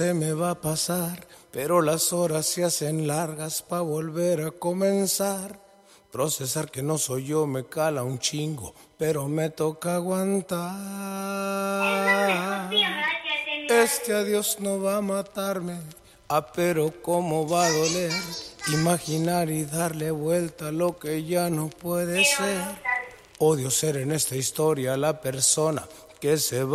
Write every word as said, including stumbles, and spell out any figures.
Se me va a pasar, pero las horas se hacen largas pa' volver a comenzar. Procesar que no soy yo me cala un chingo, pero me toca aguantar. Este adiós no va a matarme, ah, pero cómo va a doler. Imaginar y darle vuelta a lo que ya no puede ser. Odio ser en esta historia la persona que se va.